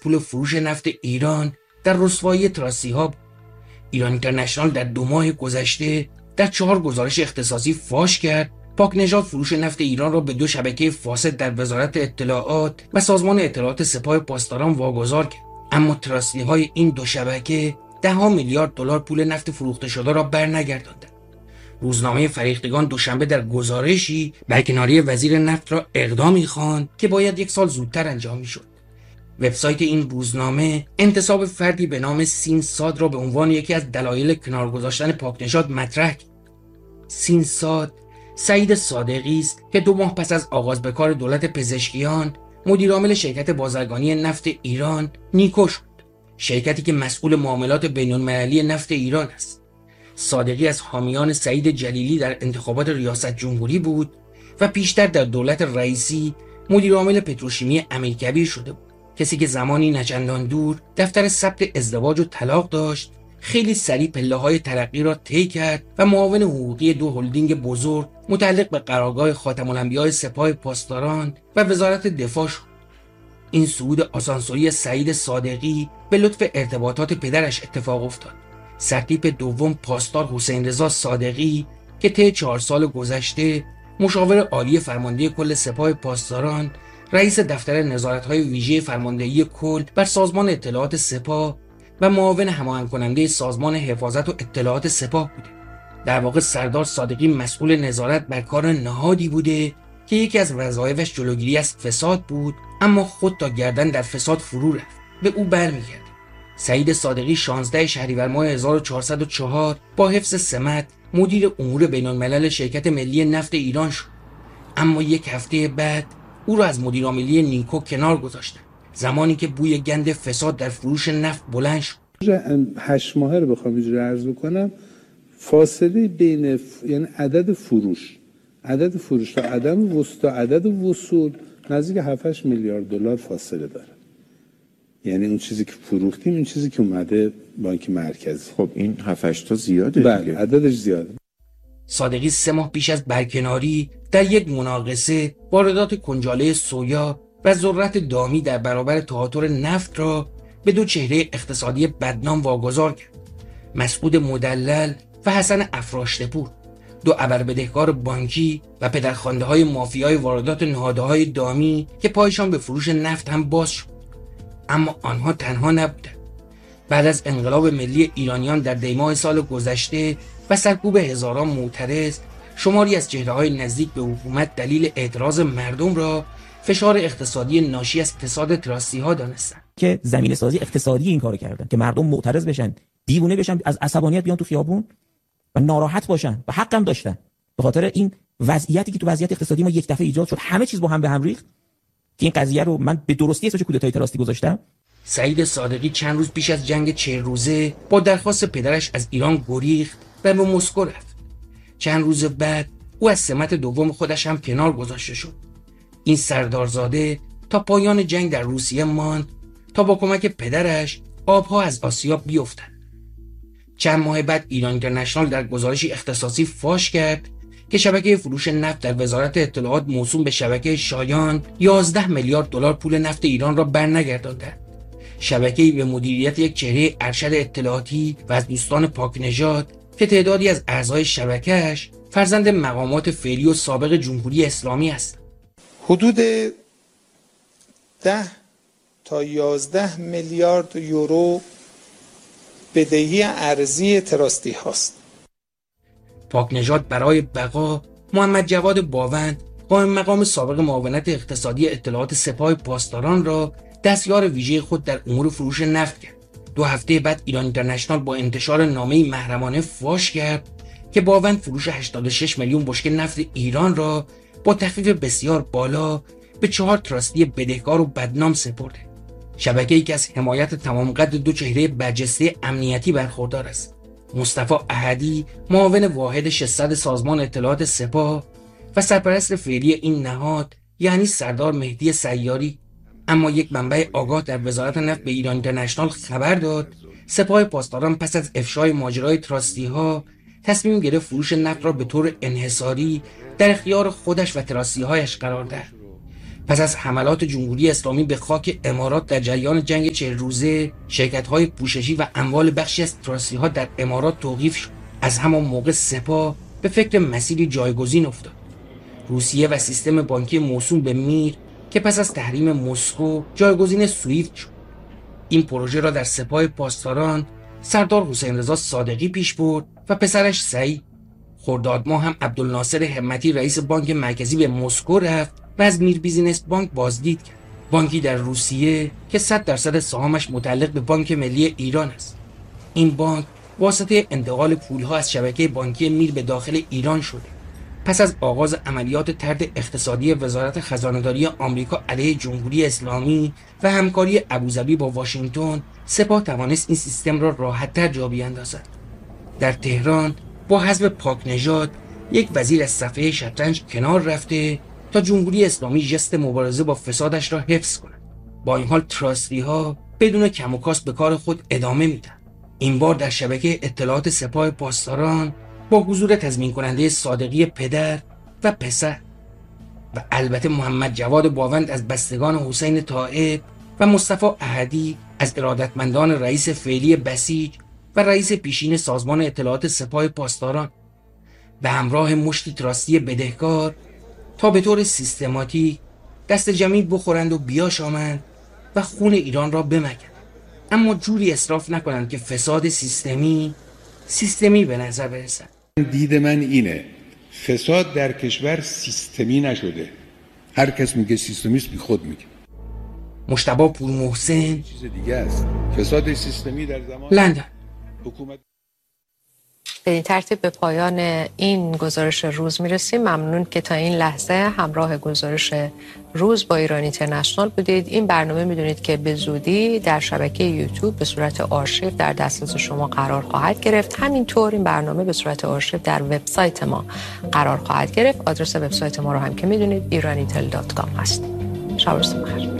پول فروش نفت ایران در رسوایی تراسی‌ها بود. ایران اینترنشنال در 2 ماه گذشته در 4 گزارش اختصاصی فاش کرد پاکنژاد فروش نفت ایران را به 2 شبکه فاسد در وزارت اطلاعات و سازمان اطلاعات سپاه پاسداران واگذار کرد. اما تراسی‌های این 2 شبکه $10 میلیارد پول نفت فروخته شده را برنگرداندند. روزنامه فریختگان دوشنبه در گزارشی برکناری وزیر نفت را اقدامی خواند که باید 1 سال زودتر انجام می‌شد. وبسایت این روزنامه انتصاب فردی به نام سینساد را به عنوان یکی از دلایل کنار گذاشتن پاکنژاد مطرح کرد. سینساد سعید صادقی است که 2 ماه پس از آغاز به کار دولت پزشکیان مدیرعامل شرکت بازرگانی نفت ایران نیکو شد، شرکتی که مسئول معاملات بین‌المللی نفت ایران است. صادقی از حامیان سعید جلیلی در انتخابات ریاست جمهوری بود و پیشتر در دولت رئیسی مدیرعامل پتروشیمی امیرکبیر شده بود. کسی که زمانی نچندان دور دفتر ثبت ازدواج و طلاق داشت، خیلی سریع پله‌های ترقی را طی کرد و معاون حقوقی 2 هلدینگ بزرگ متعلق به قرارگاه خاتم الانبیاء سپاه پاسداران و وزارت دفاع شد. این صعود آسانسوری سعید صادقی به لطف ارتباطات پدرش اتفاق افتاد. سرتیپ دوم پاسدار حسین رضا صادقی که طی 4 سال گذشته مشاور عالی فرمانده کل سپاه پاسداران، رئیس دفتر نظارت‌های ویژه فرماندهی کل بر سازمان اطلاعات سپاه و معاون هماهنگ کننده سازمان حفاظت و اطلاعات سپاه بوده. در واقع سردار صادقی مسئول نظارت بر کار نهادی بوده که یکی از وظایفش جلوگیری از فساد بود، اما خود تا گردن در فساد فرو رفت، به او برمیگرده. سعید صادقی 16 شهریور ماه 1404 با حفظ سمت مدیر امور بین‌الملل شرکت ملی نفت ایران شد، اما 1 هفته بعد او را از مدیرعاملی نیکو کنار گذاشتند، زمانی که بوی گند فساد در فروش نفت بلند شد. 8 ماهه رو بخوام اینجوری عرض بکنم، فاصله بین یعنی عدد فروش تا عدد وصول نزدیک 7-8 میلیارد دلار فاصله داره. یعنی اون چیزی که فروختیم، این چیزی که اومده بانک مرکزی. خب این 7-8 تا زیاده. بله، عددش زیاده. صادقی 3 ماه پیش از برکناری در یک مناقصه واردات کنجاله سویا و ذرت دامی در برابر تهاتر نفت را به 2 چهره اقتصادی بدنام واگذار کرد: مسعود مدلل و حسن افراشته‌پور، 2 ابربدهکار بانکی و پدرخوانده‌های مافیای واردات نهادهای دامی که پایشان به فروش نفت هم باز شد. اما آنها تنها نبودند. بعد از انقلاب ملی ایرانیان در دیماه سال گذشته و سرکوب هزاران معترض، شماری از چهره‌های نزدیک به حکومت دلیل اعتراض مردم را فشار اقتصادی ناشی از فساد تراسی‌ها دانستند که زمینه سازی اقتصادی این کارو کردن که مردم معترض بشن، دیوونه بشن، از عصبانیت بیان تو خیابون و ناراحت باشن و حقم داشتن به خاطر این وضعیتی که تو وضعیت اقتصادی ما یک دفعه ایجاد شد، همه چیز با هم به هم ریخت که این قضیه رو من به درستی اسمش کودتای تراستی گذاشتم. سعید صادقی چند روز پیش از جنگ 40 روزه با درخواست پدرش از ایران گریخت و به مسکو رفت. چند روز بعد او از سمت دوم خودش هم کنار گذاشته شد. این سردارزاده تا پایان جنگ در روسیه ماند تا با کمک پدرش آبها از آسیا بیفتند. چند ماه بعد ایران اینترنشنال در گزارشی اختصاصی فاش کرد که شبکه فروش نفت در وزارت اطلاعات موسوم به شبکه شایان 11 میلیارد دلار پول نفت ایران را برنگردانده. شبکه‌ای به مدیریت یک چهره ارشد اطلاعاتی و از دوستان پاکنژاد که تعدادی از اعضای شبکه‌اش فرزند مقامات فعلی و سابق جمهوری اسلامی است. حدود 10 تا 11 میلیارد یورو بدهی ارزی تراستی هاست. پاکنژاد برای بقا محمد جواد باوند، قائم مقام سابق معاونت اقتصادی اطلاعات سپاه پاسداران را دستیار ویژه خود در امور فروش نفت کرد. 2 هفته بعد ایران اینترنشنال با انتشار نامه‌ای محرمانه فاش کرد که باوند فروش 86 میلیون بشکه نفت ایران را با تخفیف بسیار بالا به 4 تراستی بدهکار و بدنام سپرده. شبکه‌ای که از حمایت تمام قد 2 چهره برجسته امنیتی برخوردار است: مصطفی احدی، معاون واحد 600 سازمان اطلاعات سپاه و سرپرست فعلی این نهاد یعنی سردار مهدی سیاری. اما یک منبع آگاه در وزارت نفت به ایران اینترنشنال خبر داد سپاه پاسداران پس از افشای ماجرای تراستی‌ها تصمیم گرفت فروش نفت را به طور انحصاری در اختیار خودش و تراستی‌هایش قرار دهد. پس از حملات جمهوری اسلامی به خاک امارات در جریان جنگ 40 روزه، شرکت‌های پوششی و اموال بخشی از تراستی‌ها در امارات توقیف شد. از همان موقع سپاه به فکر مسیری جایگزین افتاد. روسیه و سیستم بانکی موسوم به میر که پس از تحریم مسکو جایگزین سویفت شد. این پروژه را در سپاه پاسداران سردار حسین رضا صادقی پیش برد و پسرش سعید. خرداد ماه هم عبدالناصر همتی رئیس بانک مرکزی به مسکو رفت و از میر بیزینس بانک بازدید کرد. بانکی در روسیه که 100% سهامش متعلق به بانک ملی ایران است. این بانک واسطه انتقال پولها از شبکه بانکی میر به داخل ایران شده. پس از آغاز عملیات طرد اقتصادی وزارت خزانه‌داری آمریکا علیه جمهوری اسلامی و همکاری ابوظبی با واشنگتن، سپاه توانست این سیستم را راحت‌تر جا بیاندازد. در تهران با حذف پاکنژاد یک وزیر از صفحه شطرنج کنار رفته تا جمهوری اسلامی ژست مبارزه با فسادش را حفظ کند. با این حال تراستی‌ها بدون کم و کاست به کار خود ادامه میدن. این بار در شبکه اطلاعات سپاه پاسداران با حضور تضمین کننده صادقی پدر و پسر و البته محمد جواد باوند از بستگان حسین طائب و مصطفی احدی از ارادتمندان رئیس فعلی بسیج و رئیس پیشین سازمان اطلاعات سپاه پاسداران به همراه مشتی تراستی بدهکار تا به طور سیستماتیک دست جمعی بخورند و بیاشامند و خون ایران را بمکند، اما جوری اسراف نکنند که فساد سیستمی به نظر برسد. دید من اینه، فساد در کشور سیستمی نشده. هر کس میگه سیستمی است، بی خود میگه. مجتبی پورمحسن، چیز دیگه است. فساد سیستمی در زمان لندن. حکومت. به این ترتیب به پایان این گزارش روز میرسیم. ممنون که تا این لحظه همراه گزارش روز با ایران اینترنشنال بودید. این برنامه میدونید که به زودی در شبکه یوتیوب به صورت آرشیو در دسترس شما قرار خواهد گرفت. همینطور این برنامه به صورت آرشیو در وبسایت ما قرار خواهد گرفت. آدرس وبسایت ما رو هم که میدونید iranitel.com هست. شب و روز بخیر.